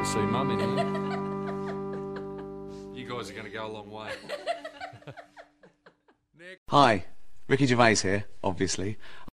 see Mum in here. You guys are going to go a long way. Hi, Ricky Gervais here, obviously.